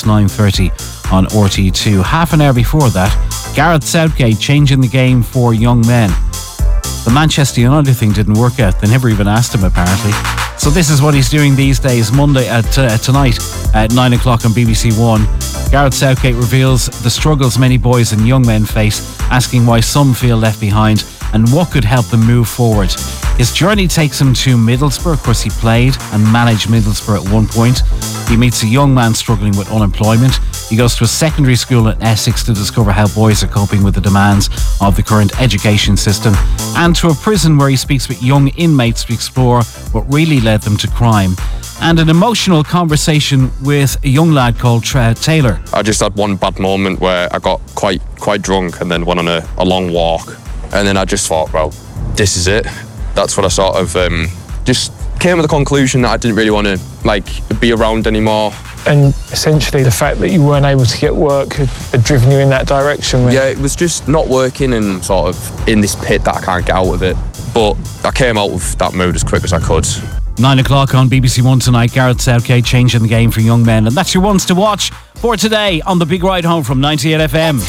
9:30 on RT2. Half an hour before that, Gareth Southgate changing the game for young men. The Manchester United thing didn't work out. They never even asked him, apparently. So this is what he's doing these days. Monday tonight at 9 o'clock on BBC One. Gareth Southgate reveals the struggles many boys and young men face, asking why some feel left behind and what could help them move forward. His journey takes him to Middlesbrough. Of course, he played and managed Middlesbrough at one point. He meets a young man struggling with unemployment. He goes to a secondary school in Essex to discover how boys are coping with the demands of the current education system, and to a prison where he speaks with young inmates to explore what really led them to crime. And an emotional conversation with a young lad called Taylor. I just had one bad moment where I got quite drunk and then went on a long walk. And then I just thought, well, this is it. That's what I sort of just came to the conclusion that I didn't really want to be around anymore. And essentially the fact that you weren't able to get work had driven you in that direction. Really. Yeah, it was just not working and sort of in this pit that I can't get out of it. But I came out of that mood as quick as I could. 9 o'clock on BBC One tonight, Gareth Southgate changing the game for young men. And that's your ones to watch for today on The Big Ride Home from 98 FM.